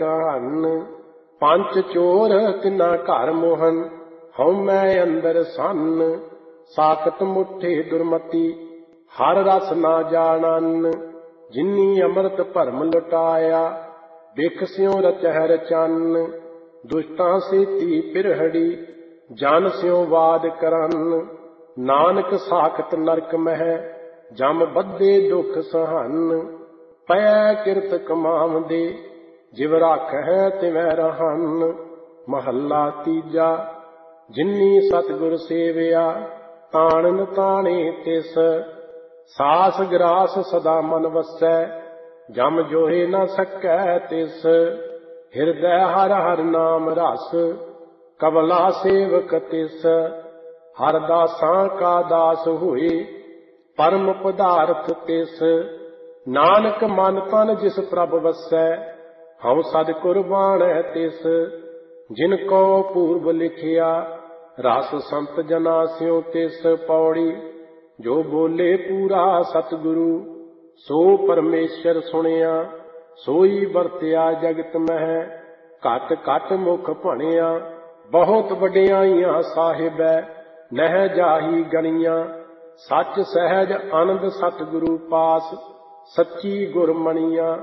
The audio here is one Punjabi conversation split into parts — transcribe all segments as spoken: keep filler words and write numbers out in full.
ਕਹਾਨ। ਪੰਚ ਚੋਰ ਤਿਨਾ ਘਰ ਮੋਹਨ, ਹਉ ਮੈਂ ਅੰਦਰ ਸੰਨ। ਸਾਖਤ ਮੁੱਠੇ ਦੁਰਮਤੀ, ਹਰ ਰਸ ਨਾ ਜਾਣਨ। ਜਿਨੀ ਅੰਮ੍ਰਿਤ ਭਰਮ ਲੁਟਾਇਆ, ਬਿਖ ਸਿਉ ਰਚਹਿ ਰਚਨ। ਦੁਸ਼ਟਾਂ ਸੇਤੀ ਪਿਰਹੜੀ, ਜਨ ਸਿਉ ਵਾਦ ਕਰਨ। ਨਾਨਕ ਸਾਖਤ ਨਰਕ ਮਹਿ, ਜਮ ਬੱਧੇ ਦੁਖ ਸਹਨ। ਪੈ ਕਿਰਤ ਕਮਾਵਦੇ, ਜਿਵ ਰਾਖਹਿ ਤਿਵੈ ਰਹਨ। ਮਹੱਲਾ ਤੀਜਾ। ਜਿਨੀ ਸਤਿਗੁਰ ਸੇਵਿਆ, ਤਾਣਨ ਤਾਣੇ ਤਿਸ। ਸਾਸ ਗਰਾਸ ਸਦਾ ਮਨ ਵਸੈ, ਜਮ ਜੋਏ ਨ ਸਕੈ ਤਿਸ। ਹਿਰਦੈ ਹਰਿ ਹਰਿ ਨਾਮ ਰਸ, ਕਬਲਾ ਸੇਵਕ ਤਿਸ। ਹਰਿ ਦਾਸਾਂ ਕਾ ਦਾਸ ਹੋਏ, ਪਰਮ ਪਦਾਰਥ ਤਿਸ। ਨਾਨਕ ਮਨ ਤਨ ਜਿਸ ਪ੍ਰਭ ਵਸੈ, ਹਉ ਸਦ ਕੁਰਬਾਨੈ ਤਿਸ। ਜਿਨ ਕੋ ਪੂਰਬ ਲਿਖਿਆ, ਰਸ ਸੰਤ ਜਨਾ ਸਿਉ ਤਿਸ। ਪੌੜੀ ਜੋ ਬੋਲੇ ਪੂਰਾ ਸਤਿਗੁਰੂ, ਸੋ ਪਰਮੇਸ਼ਰ ਸੁਣਿਆ। ਸੋਈ ਵਰਤਿਆ ਜਗਤ ਮਹਿ, ਘਟ ਘਟ ਮੁਖ ਭਣਿਆ। ਬਹੁਤ ਵਡਿਆਈਆਂ ਸਾਹਿਬੈ, ਨਹਿ ਜਾਹੀ ਗਣੀਆਂ। ਸੱਚ ਸਹਿਜ ਆਨੰਦ ਸਤਿਗੁਰੂ ਪਾਸ, ਸੱਚੀ ਗੁਰਮਣੀਆਂ।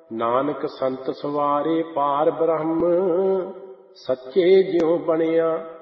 ਨਾਨਕ ਸੰਤ ਸਵਾਰੇ ਪਾਰ ਬ੍ਰਹਮ, ਸੱਚੇ ਜਿਉ ਬਣਿਆ।